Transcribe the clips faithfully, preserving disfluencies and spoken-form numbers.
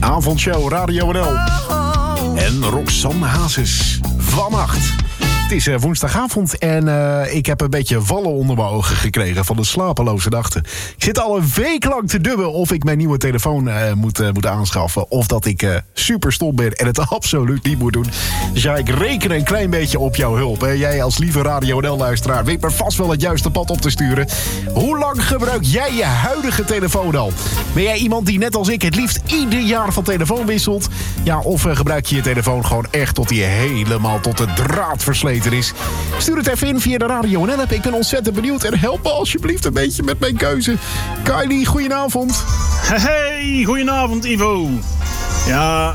Avondshow Radio N L. En Roxanne Hazes. Vannacht. Het is uh, woensdagavond en uh, ik heb een beetje wallen onder mijn ogen gekregen van de slapeloze nachten. Ik zit al een week lang te dubben of ik mijn nieuwe telefoon uh, moet, uh, moet aanschaffen. Of dat ik uh, super stom ben en het absoluut niet moet doen. Dus ja, ik reken een klein beetje op jouw hulp. Hè. Jij als lieve Radio N L-luisteraar weet me vast wel het juiste pad op te sturen. Hoe lang gebruik jij je huidige telefoon al? Ben jij iemand die net als ik het liefst ieder jaar van telefoon wisselt? Ja, of uh, gebruik je je telefoon gewoon echt tot die helemaal tot de draad versleten is? Stuur het even in via de Radio N L-app. Ik ben ontzettend benieuwd en help me alsjeblieft een beetje met mijn keuze. Kylie, goedenavond. Hey, goedenavond Ivo. Ja,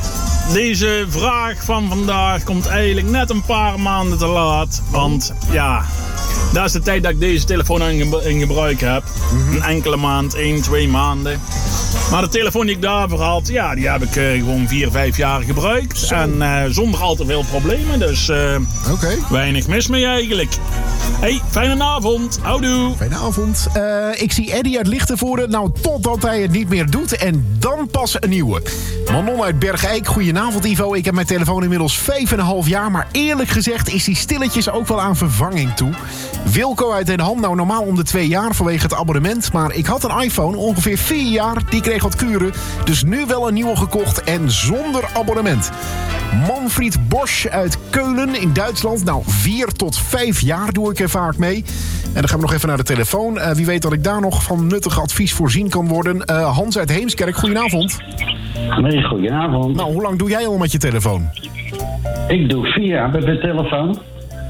deze vraag van vandaag komt eigenlijk net een paar maanden te laat. Want ja, dat is de tijd dat ik deze telefoon in gebruik heb. Mm-hmm. Een enkele maand, één, twee maanden. Maar de telefoon die ik daarvoor had, ja, die heb ik uh, gewoon vier, vijf jaar gebruikt. Zo. En uh, zonder al te veel problemen, dus uh, okay. Weinig mis mee eigenlijk. Hey, fijne avond. Houdoe. Fijne avond. Uh, ik zie Eddie uit Lichtenvoorde. Nou, totdat hij het niet meer doet. En dan pas een nieuwe. Manon uit Bergijk. Goedenavond, Ivo. Ik heb mijn telefoon inmiddels vijf en een half jaar. Maar eerlijk gezegd is die stilletjes ook wel aan vervanging toe. Wilco uit Den Ham. Nou, normaal om de twee jaar vanwege het abonnement. Maar ik had een iPhone, ongeveer vier jaar. Die kreeg wat kuren. Dus nu wel een nieuwe gekocht en zonder abonnement. Manfried Bosch uit Keulen in Duitsland. Nou, vier tot vijf jaar doe ik er vaak mee. En dan gaan we nog even naar de telefoon. Uh, wie weet dat ik daar nog van nuttig advies voorzien kan worden. Uh, Hans uit Heemskerk, goedenavond. Nee, goedenavond. Nou, hoe lang doe jij al met je telefoon? Ik doe vier jaar met mijn telefoon.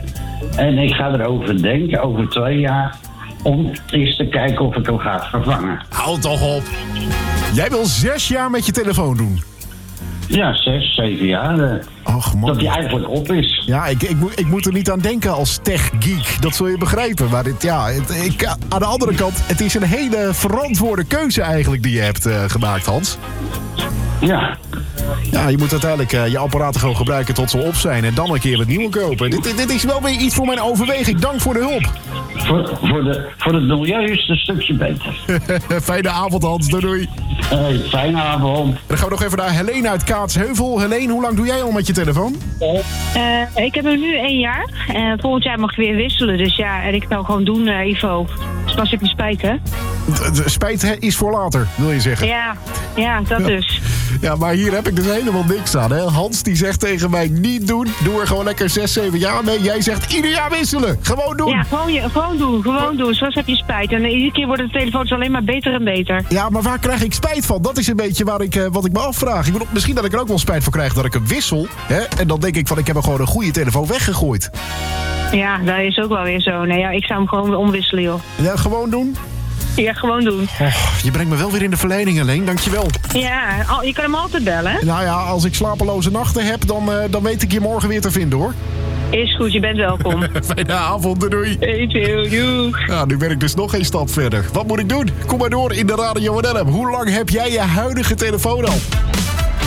En ik ga erover denken, over twee jaar, om eens te kijken of ik hem ga vervangen. Houd toch op. Jij wil zes jaar met je telefoon doen? Ja, zes, zeven jaar. Och, man. Dat die eigenlijk op is. Ja, ik, ik, ik moet er niet aan denken als tech-geek. Dat zul je begrijpen. Maar dit, ja, het, ik, aan de andere kant, het is een hele verantwoorde keuze eigenlijk die je hebt uh, gemaakt, Hans. Ja. Ja, je moet uiteindelijk uh, je apparaten gewoon gebruiken tot ze op zijn. En dan een keer het nieuwe kopen. Dit, dit, dit is wel weer iets voor mijn overweging. Dank voor de hulp. Voor, voor, de, voor het milieu is het een stukje beter. Fijne avond, Hans. Doei, doei. Hey, fijne avond. Dan gaan we nog even naar Helene uit Kaatsheuvel. Helene, hoe lang doe jij al met je telefoon? Uh, ik heb hem nu één jaar. Uh, volgend jaar mag ik weer wisselen. Dus ja, en ik zou gewoon doen, uh, Ivo. Dus pas ik me spijt, hè? De, de spijt is voor later, wil je zeggen? Ja, ja dat ja. dus. Ja, maar hier heb ik dus helemaal niks aan, hè? Hans die zegt tegen mij niet doen. Doe er gewoon lekker zes, zeven jaar mee. Jij zegt ieder jaar wisselen. Gewoon doen. Ja, gewoon, gewoon doen. Gewoon doen. Zoals heb je spijt. En iedere keer worden de telefoons alleen maar beter en beter. Ja, maar waar krijg ik spijt van? Dat is een beetje waar ik, uh, wat ik me afvraag. Ik bedoel, misschien dat ik er ook wel spijt van krijg dat ik hem wissel. Hè? En dan denk ik van, ik heb er gewoon een goede telefoon weggegooid. Ja, dat is ook wel weer zo. Nee, ja, ik zou hem gewoon omwisselen, joh. Ja, gewoon doen? Ja, gewoon doen. Oh, je brengt me wel weer in de verleiding, alleen. Dankjewel. Ja, je kan hem altijd bellen, hè? Nou ja, als ik slapeloze nachten heb, dan, uh, dan weet ik je morgen weer te vinden, hoor. Is goed, je bent welkom. Fijne avond, doei. Hey, chill, joe. Ja, nu ben ik dus nog geen stap verder. Wat moet ik doen? Kom maar door in de Radio N L. Hoe lang heb jij je huidige telefoon al?